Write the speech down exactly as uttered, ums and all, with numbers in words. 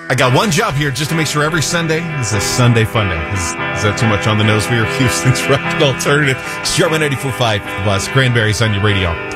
I got one job here just to make sure every Sunday is a Sunday fun day. Is, is that too much on the nose? We are Houston's Rock Alternative. Starman ninety-four point five, The Buzz. Cranberries on your radio.